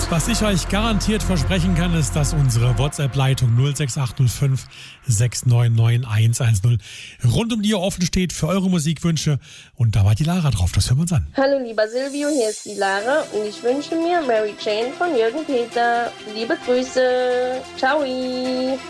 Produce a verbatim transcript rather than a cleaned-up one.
Was ich euch garantiert versprechen kann, ist, dass unsere WhatsApp-Leitung null sechs acht null fünf sechs neun neun eins eins null rund um die Uhr offen steht für eure Musikwünsche. Und da war die Lara drauf, das hören wir uns an. Hallo lieber Silvio, hier ist die Lara und ich wünsche mir Mary Jane von Jürgen Peter. Liebe Grüße, ciao!